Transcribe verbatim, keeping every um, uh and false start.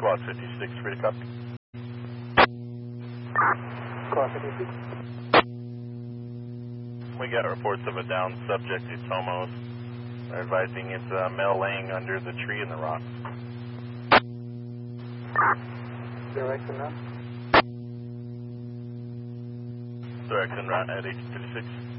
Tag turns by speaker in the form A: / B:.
A: Squad fifty-six, free to copy.
B: Squad fifty-six.
A: We got reports of a downed subject who's Tomos. They're advising it's a male laying under the tree in the rocks.
B: Direction now.
A: Direction right at eighteen fifty-six.